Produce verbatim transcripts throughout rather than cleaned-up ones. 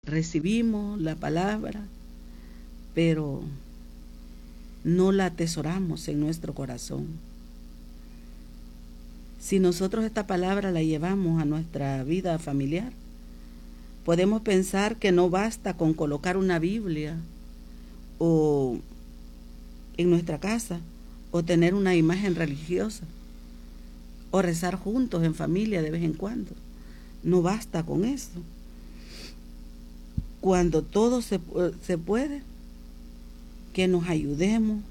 recibimos la palabra, pero no la atesoramos en nuestro corazón. Si nosotros esta palabra la llevamos a nuestra vida familiar, podemos pensar que no basta con colocar una Biblia o en nuestra casa o tener una imagen religiosa o rezar juntos en familia de vez en cuando. No basta con eso. Cuando todo se, se puede, que nos ayudemos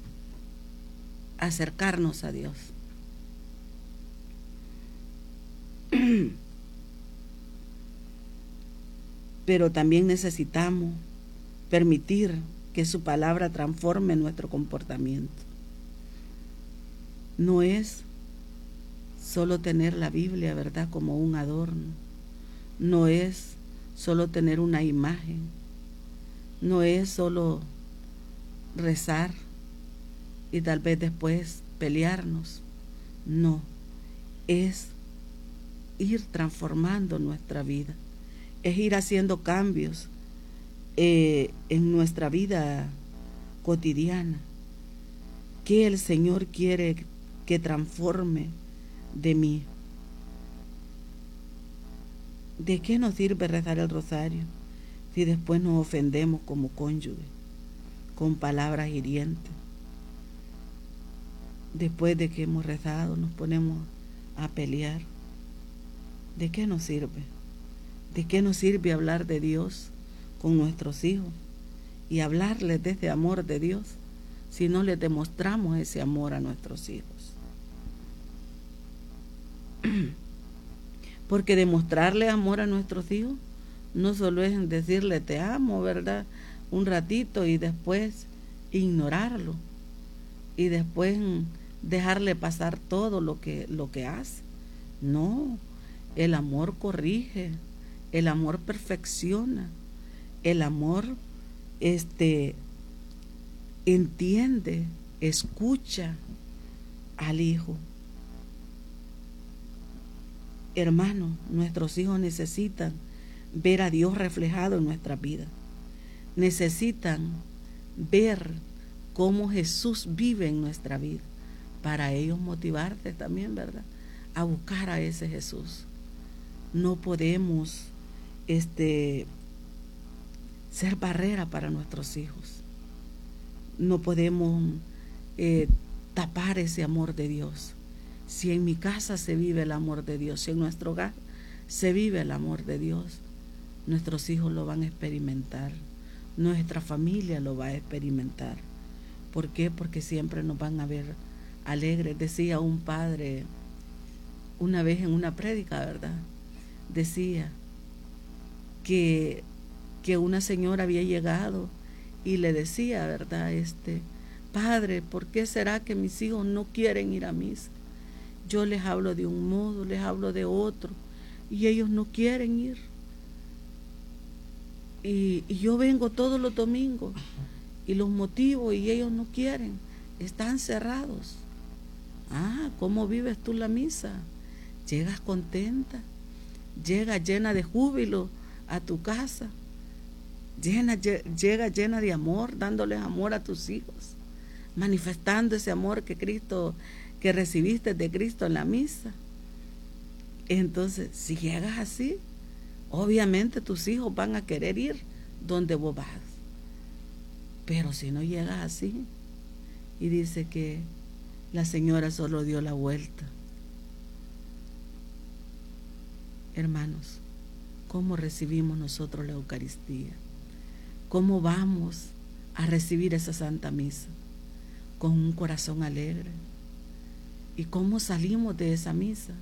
a acercarnos a Dios. Pero también necesitamos permitir que su palabra transforme nuestro comportamiento. No es solo tener la Biblia, ¿verdad?, como un adorno. No es solo tener una imagen. No es solo rezar y tal vez después pelearnos. No, es ir transformando nuestra vida. Es ir haciendo cambios eh, en nuestra vida cotidiana, que el Señor quiere que transforme de mí. ¿De qué nos sirve rezar el rosario si después nos ofendemos como cónyuge, con palabras hirientes? Después de que hemos rezado nos ponemos a pelear. ¿De qué nos sirve? ¿De qué nos sirve hablar de Dios con nuestros hijos y hablarles de ese amor de Dios si no les demostramos ese amor a nuestros hijos? Porque demostrarle amor a nuestros hijos no solo es decirle te amo, ¿verdad?, un ratito y después ignorarlo y después dejarle pasar todo lo que, lo que hace. No, el amor corrige, el amor perfecciona, el amor este, entiende, escucha al hijo. Hermanos, nuestros hijos necesitan ver a Dios reflejado en nuestra vida. Necesitan ver cómo Jesús vive en nuestra vida, para ellos motivarte también, ¿verdad?, a buscar a ese Jesús. No podemos este, ser barrera para nuestros hijos. No podemos eh, tapar ese amor de Dios. Si en mi casa se vive el amor de Dios, si en nuestro hogar se vive el amor de Dios, nuestros hijos lo van a experimentar, nuestra familia lo va a experimentar. ¿Por qué? Porque siempre nos van a ver alegres. Decía un padre una vez en una prédica, ¿verdad? Decía que, que una señora había llegado y le decía, ¿verdad?, este, padre, ¿por qué será que mis hijos no quieren ir a misa? Yo les hablo de un modo, les hablo de otro, y ellos no quieren ir. Y, y yo vengo todos los domingos y los motivo y ellos no quieren, están cerrados. Ah, ¿cómo vives tú la misa? Llegas contenta, llegas llena de júbilo a tu casa, llena, llega llena de amor, dándoles amor a tus hijos, manifestando ese amor que Cristo, que recibiste de Cristo en la misa. Entonces, si llegas así, obviamente tus hijos van a querer ir donde vos vas. Pero si no llegas así, y dice que la señora solo dio la vuelta. Hermanos, ¿cómo recibimos nosotros la Eucaristía? ¿Cómo vamos a recibir esa Santa Misa? Con un corazón alegre. ¿Y cómo salimos de esa misa?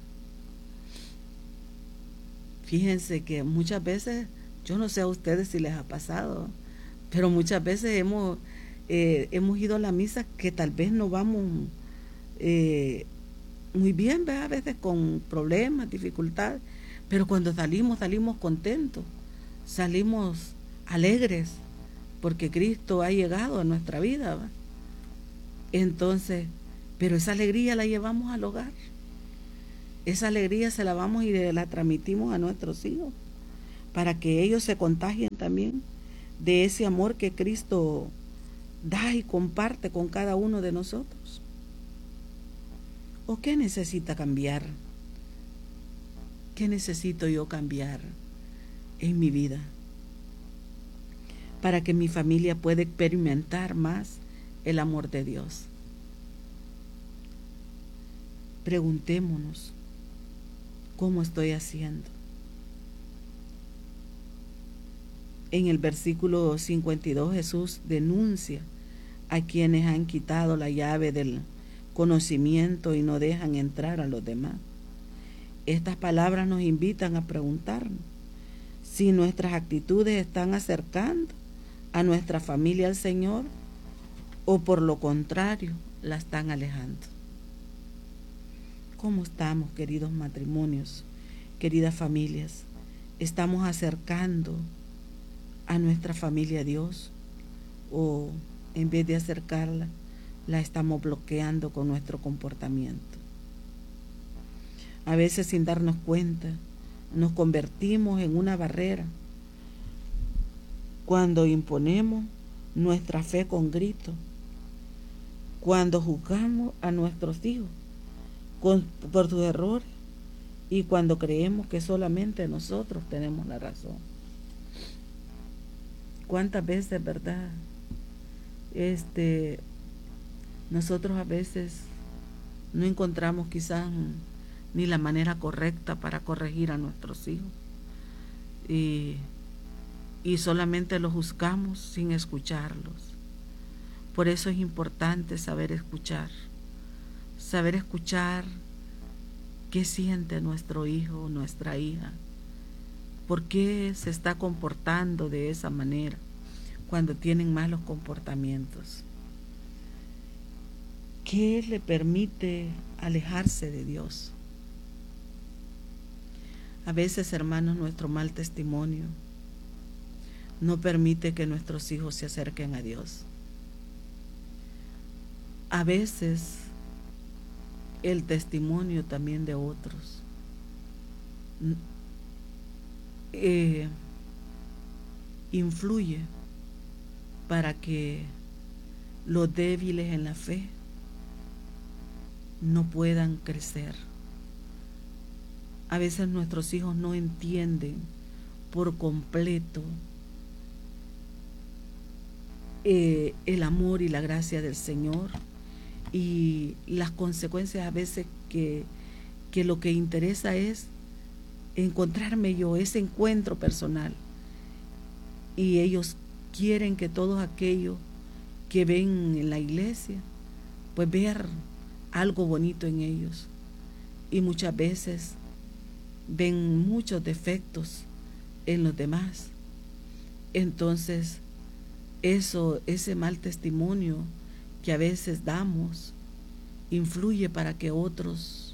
Fíjense que muchas veces, yo no sé a ustedes si les ha pasado, pero muchas veces hemos, eh, hemos ido a la misa que tal vez no vamos eh, muy bien, ¿verdad? A veces con problemas, dificultades, pero cuando salimos, salimos contentos, salimos alegres, porque Cristo ha llegado a nuestra vida, ¿verdad? Entonces, pero esa alegría la llevamos al hogar. Esa alegría se la vamos y la transmitimos a nuestros hijos para que ellos se contagien también de ese amor que Cristo da y comparte con cada uno de nosotros? ¿O qué necesita cambiar? ¿Qué necesito yo cambiar en mi vida para que mi familia pueda experimentar más el amor de Dios? Preguntémonos, ¿cómo estoy haciendo? En el versículo cincuenta y dos Jesús denuncia a quienes han quitado la llave del conocimiento y no dejan entrar a los demás. Estas palabras nos invitan a preguntarnos si nuestras actitudes están acercando a nuestra familia al Señor o por lo contrario la están alejando. ¿Cómo estamos, queridos matrimonios, queridas familias? ¿Estamos acercando a nuestra familia a Dios o en vez de acercarla la estamos bloqueando con nuestro comportamiento? A veces, sin darnos cuenta, nos convertimos en una barrera cuando imponemos nuestra fe con grito, cuando juzgamos a nuestros hijos con, por sus errores y cuando creemos que solamente nosotros tenemos la razón. ¿Cuántas veces, verdad? Este, nosotros a veces no encontramos quizás ni la manera correcta para corregir a nuestros hijos y, y solamente los juzgamos sin escucharlos. Por eso es importante saber escuchar, saber escuchar qué siente nuestro hijo o nuestra hija, por qué se está comportando de esa manera cuando tienen malos comportamientos, qué le permite alejarse de Dios. A veces, hermanos, nuestro mal testimonio no permite que nuestros hijos se acerquen a Dios. A veces el testimonio también de otros eh, influye para que los débiles en la fe no puedan crecer. A veces nuestros hijos no entienden por completo eh, el amor y la gracia del Señor y las consecuencias a veces que, que lo que interesa es encontrarme yo, ese encuentro personal, y ellos quieren que todos aquellos que ven en la iglesia pues ver algo bonito en ellos, y muchas veces ven muchos defectos en los demás. Entonces eso, ese mal testimonio que a veces damos influye para que otros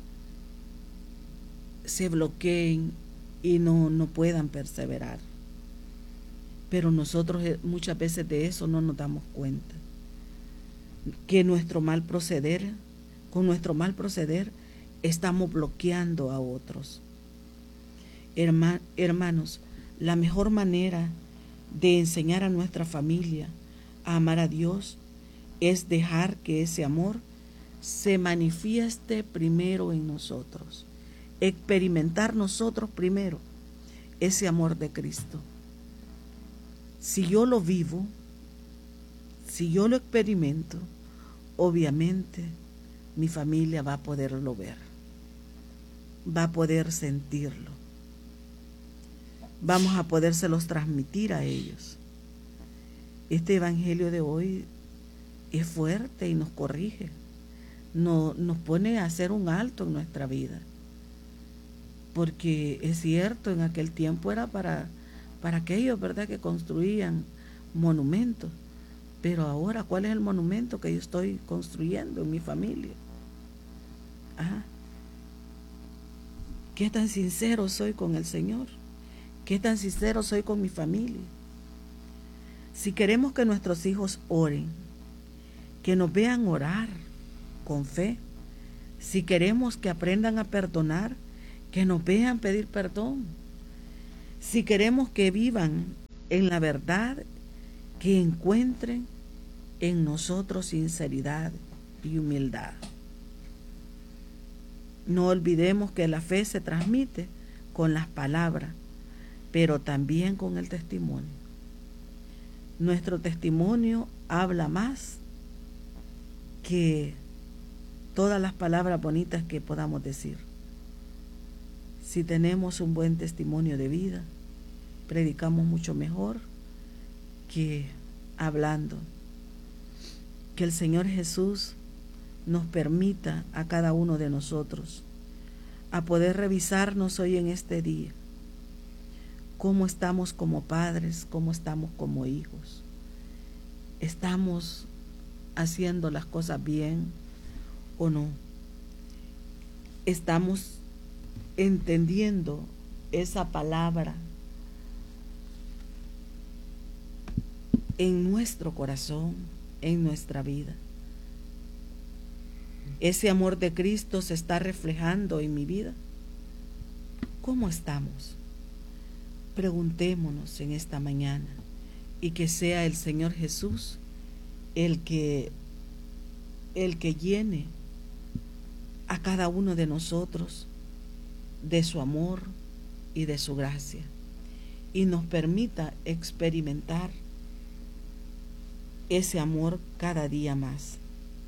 se bloqueen y no, no puedan perseverar. Pero nosotros muchas veces de eso no nos damos cuenta, que nuestro mal proceder, con nuestro mal proceder estamos bloqueando a otros. Herma, hermanos, la mejor manera de enseñar a nuestra familia a amar a Dios es dejar que ese amor se manifieste primero en nosotros, experimentar nosotros primero ese amor de Cristo. Si yo lo vivo, si yo lo experimento, obviamente mi familia va a poderlo ver, va a poder sentirlo, vamos a podérselos transmitir a ellos. Este evangelio de hoy es fuerte y nos corrige, no, nos pone a hacer un alto en nuestra vida, porque es cierto, en aquel tiempo era para, para aquellos, ¿verdad?, que construían monumentos, pero ahora, ¿cuál es el monumento que yo estoy construyendo en mi familia? Ajá. ¿Qué tan sincero soy con el Señor? ¿Qué tan sincero soy con mi familia? Si queremos que nuestros hijos oren, que nos vean orar con fe, si queremos que aprendan a perdonar, que nos vean pedir perdón, si queremos que vivan en la verdad, que encuentren en nosotros sinceridad y humildad. No olvidemos que la fe se transmite con las palabras, pero también con el testimonio. Nuestro testimonio habla más que todas las palabras bonitas que podamos decir. Si tenemos un buen testimonio de vida, predicamos mucho mejor que hablando. Que el Señor Jesús nos permita a cada uno de nosotros a poder revisarnos hoy en este día, cómo estamos como padres, cómo estamos como hijos. ¿Estamos haciendo las cosas bien o no? ¿Estamos entendiendo esa palabra en nuestro corazón, en nuestra vida? ¿Ese amor de Cristo se está reflejando en mi vida? ¿Cómo estamos? Preguntémonos en esta mañana, y que sea el Señor Jesús el que, el que llene a cada uno de nosotros de su amor y de su gracia, y nos permita experimentar ese amor cada día más.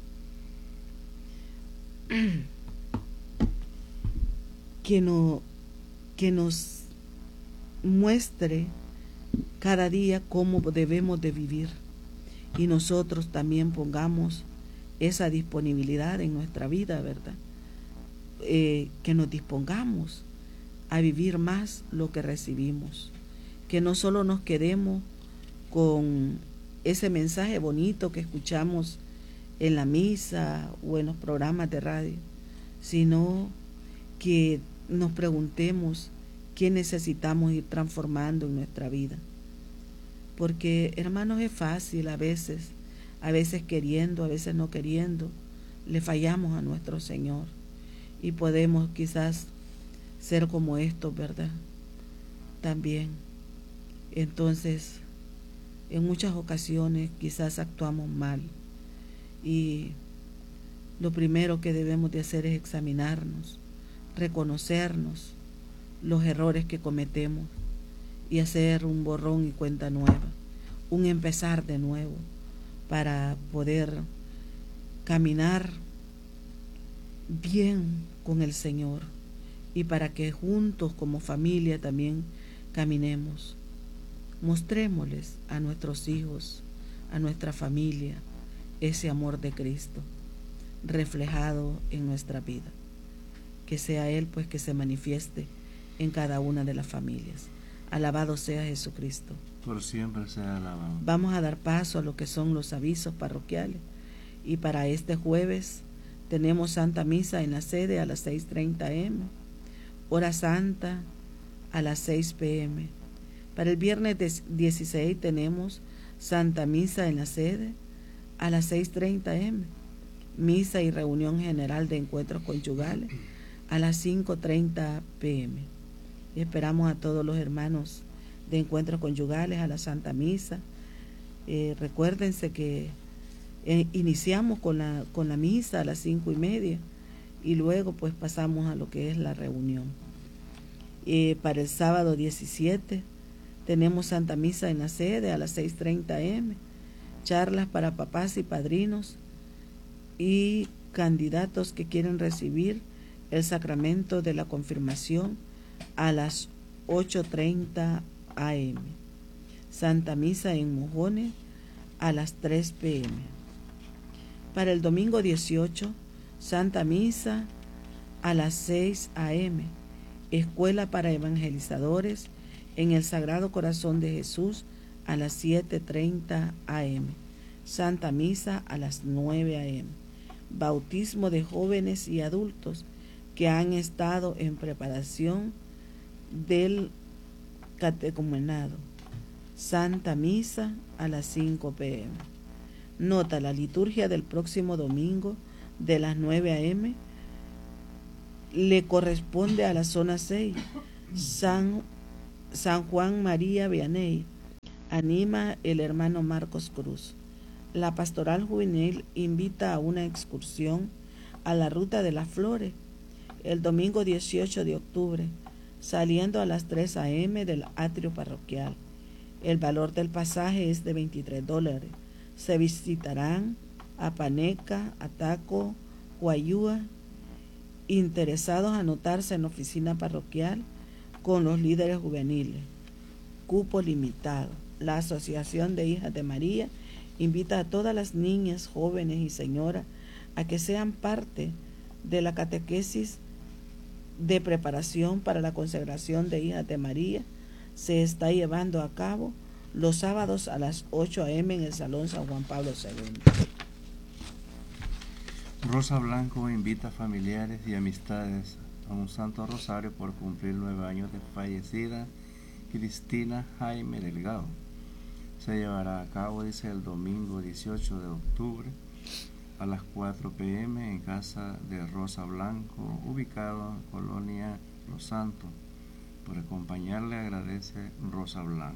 Que, no, que nos muestre cada día cómo debemos de vivir, y nosotros también pongamos esa disponibilidad en nuestra vida, ¿verdad? Eh, que nos dispongamos a vivir más lo que recibimos, que no solo nos quedemos con ese mensaje bonito que escuchamos en la misa o en los programas de radio, sino que nos preguntemos qué necesitamos ir transformando en nuestra vida. Porque, hermanos, es fácil a veces, a veces queriendo, a veces no queriendo, le fallamos a nuestro Señor, y podemos quizás ser como estos, ¿verdad? También. Entonces, en muchas ocasiones quizás actuamos mal, y lo primero que debemos de hacer es examinarnos, reconocernos los errores que cometemos y hacer un borrón y cuenta nueva, un empezar de nuevo, para poder caminar bien con el Señor, y para que juntos como familia también caminemos. Mostrémosles a nuestros hijos, a nuestra familia, ese amor de Cristo reflejado en nuestra vida. Que sea Él pues que se manifieste en cada una de las familias. Alabado sea Jesucristo. Por siempre sea alabado. Vamos a dar paso a lo que son los avisos parroquiales. Y para este jueves tenemos Santa Misa en la sede a las seis treinta eme, Hora Santa a las seis pe eme. Para el viernes dieciséis tenemos Santa Misa en la sede a las seis treinta eme, Misa y reunión general de encuentros conyugales a las cinco treinta pe eme. Esperamos a todos los hermanos de encuentros conyugales a la Santa Misa. Eh, recuérdense que eh, iniciamos con la, con la misa a las cinco y media, y luego pues pasamos a lo que es la reunión. Eh, para el sábado diecisiete tenemos Santa Misa en la sede a las seis treinta eme, charlas para papás y padrinos y candidatos que quieren recibir el sacramento de la confirmación a las ocho treinta a eme. Santa Misa en Mojones a las tres pe eme. Para el domingo dieciocho, Santa Misa a las seis a eme. Escuela para evangelizadores en el Sagrado Corazón de Jesús a las siete treinta a eme. Santa Misa a las nueve a eme. Bautismo de jóvenes y adultos que han estado en preparación del catecumenado. Santa Misa a las cinco pe eme. Nota: la liturgia del próximo domingo de las nueve a eme le corresponde a la zona seis, San, San Juan María Vianney, Anima el hermano Marcos Cruz. La Pastoral Juvenil invita a una excursión a la Ruta de las Flores el domingo dieciocho de octubre, saliendo a las tres a eme del atrio parroquial. El valor del pasaje es de veintitrés dólares. Se visitarán Apaneca, Ataco, Guayúa. Interesados a anotarse en la oficina parroquial con los líderes juveniles. Cupo limitado. La Asociación de Hijas de María invita a todas las niñas, jóvenes y señoras a que sean parte de la catequesis de preparación para la consagración de Hijas de María. Se está llevando a cabo los sábados a las ocho a eme en el Salón San Juan Pablo segundo. Rosa Blanco invita a familiares y amistades a un Santo Rosario por cumplir nueve años de fallecida Cristina Jaime Delgado. Se llevará a cabo, dice, el domingo dieciocho de octubre a las cuatro pe eme en casa de Rosa Blanco, ubicado en Colonia Los Santos. Por acompañarle agradece Rosa Blanco.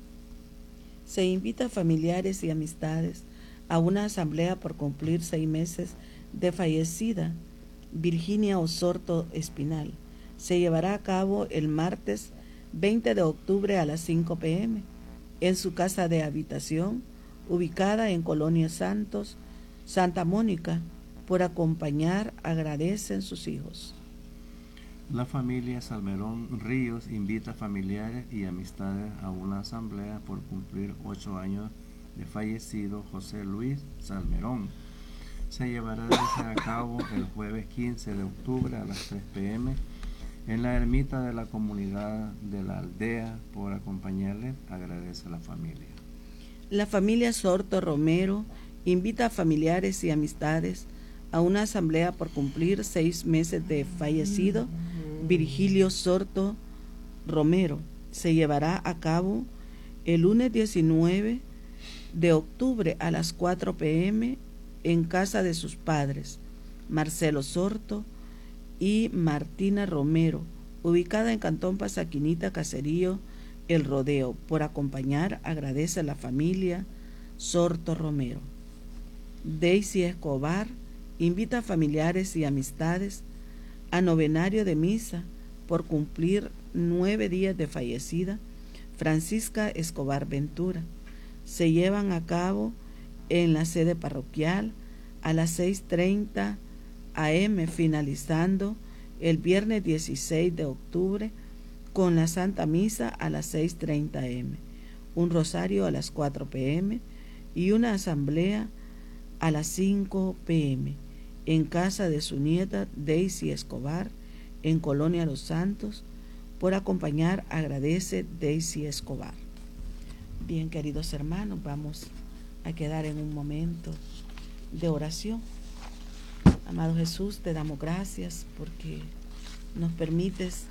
Se invita a familiares y amistades a una asamblea por cumplir seis meses de fallecida Virginia Osorto Espinal. Se llevará a cabo el martes veinte de octubre a las cinco pe eme en su casa de habitación, ubicada en Colonia Santos, Santa Mónica. Por acompañar agradecen sus hijos. La familia Salmerón Ríos invita a familiares y amistades a una asamblea por cumplir ocho años de fallecido José Luis Salmerón. Se llevará a cabo el jueves quince de octubre a las tres pe eme en la ermita de la comunidad de la aldea. Por acompañarle agradece a la familia. La familia Sorto Romero invita a familiares y amistades a una asamblea por cumplir seis meses de fallecido Virgilio Sorto Romero. Se llevará a cabo el lunes diecinueve de octubre a las cuatro pe eme en casa de sus padres, Marcelo Sorto y Martina Romero, ubicada en Cantón Pasaquinita, Caserío El Rodeo. Por acompañar agradece a la familia Sorto Romero. Daisy Escobar invita a familiares y amistades a novenario de misa por cumplir nueve días de fallecida Francisca Escobar Ventura. Se llevan a cabo en la sede parroquial a las seis treinta a eme, finalizando el viernes dieciséis de octubre con la Santa Misa a las seis treinta a eme, un rosario a las cuatro pe eme y una asamblea a las cinco pe eme en casa de su nieta Daisy Escobar en Colonia Los Santos. Por acompañar agradece Daisy Escobar. Bien, queridos hermanos, vamos a quedar en un momento de oración. Amado Jesús, te damos gracias porque nos permites,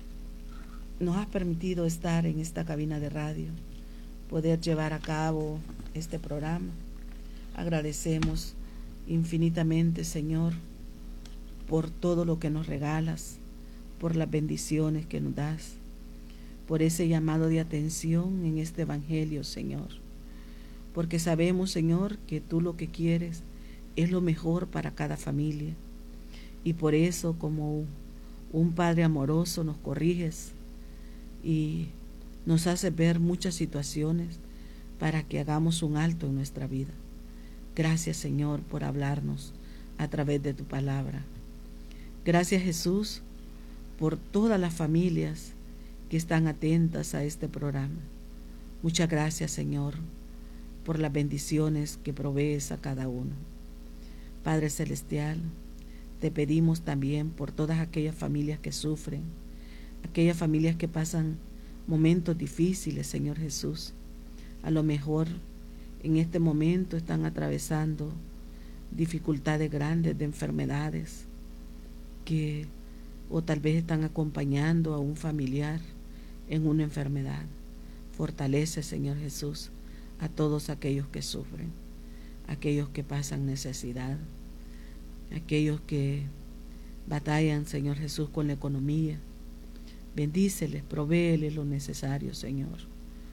nos has permitido estar en esta cabina de radio, poder llevar a cabo este programa. Agradecemos infinitamente, Señor, por todo lo que nos regalas, por las bendiciones que nos das, por ese llamado de atención en este evangelio, Señor, porque sabemos, Señor, que tú lo que quieres es lo mejor para cada familia, y por eso, como un Padre amoroso, nos corriges y nos haces ver muchas situaciones para que hagamos un alto en nuestra vida. Gracias, Señor, por hablarnos a través de tu palabra. Gracias, Jesús, por todas las familias que están atentas a este programa. Muchas gracias, Señor, por las bendiciones que provees a cada uno. Padre Celestial, te pedimos también por todas aquellas familias que sufren, aquellas familias que pasan momentos difíciles, Señor Jesús. A lo mejor en este momento están atravesando dificultades grandes de enfermedades, que o tal vez están acompañando a un familiar en una enfermedad. Fortalece, Señor Jesús, a todos aquellos que sufren, aquellos que pasan necesidad, aquellos que batallan, Señor Jesús, con la economía. Bendíceles, provéeles lo necesario, Señor.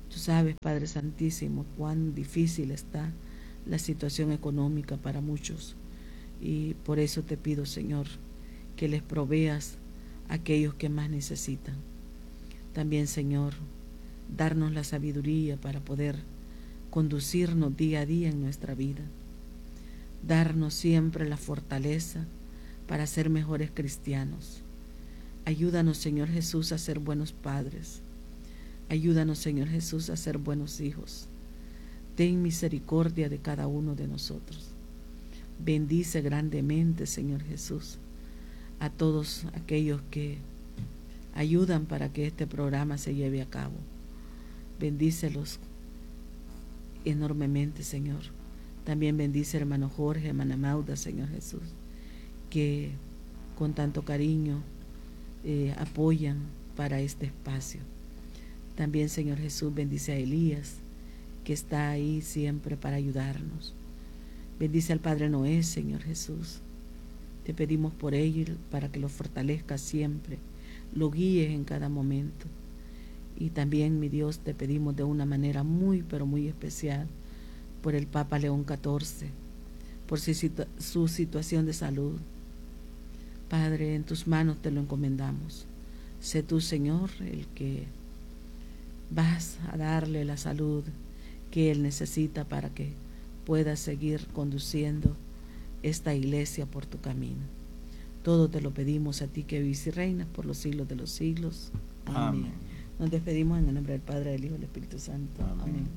Tú sabes, Padre Santísimo, cuán difícil está la situación económica para muchos. Y por eso te pido, Señor, que les proveas a aquellos que más necesitan. También, Señor, darnos la sabiduría para poder conducirnos día a día en nuestra vida. Darnos siempre la fortaleza para ser mejores cristianos. Ayúdanos, Señor Jesús, a ser buenos padres. Ayúdanos, Señor Jesús, a ser buenos hijos. Ten misericordia de cada uno de nosotros. Bendice grandemente, Señor Jesús, a todos aquellos que ayudan para que este programa se lleve a cabo. Bendícelos enormemente, Señor. También bendice a hermano Jorge, hermana Mauda, Señor Jesús, que con tanto cariño eh, apoyan para este espacio. También, Señor Jesús, bendice a Elías, que está ahí siempre para ayudarnos. Bendice al Padre Noé, Señor Jesús. Te pedimos por él para que lo fortalezca siempre, lo guíes en cada momento. Y también, mi Dios, te pedimos de una manera muy, pero muy especial por el Papa León catorce, por su, situ- su situación de salud. Padre, en tus manos te lo encomendamos. Sé tú, Señor, el que vas a darle la salud que él necesita para que pueda seguir conduciendo esta iglesia por tu camino. Todo te lo pedimos a ti, que vives y reinas por los siglos de los siglos. Amén. Amén. Nos despedimos en el nombre del Padre, del Hijo y del Espíritu Santo. Amén. Amén.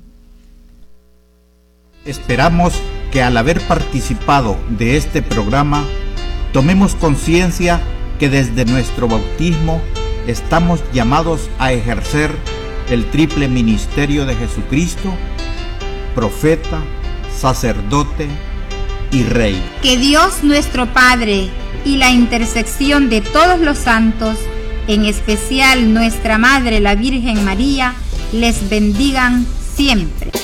Esperamos que al haber participado de este programa, tomemos conciencia que desde nuestro bautismo estamos llamados a ejercer el triple ministerio de Jesucristo, profeta, sacerdote y rey. Que Dios nuestro Padre y la intersección de todos los santos, en especial nuestra Madre la Virgen María, les bendigan siempre.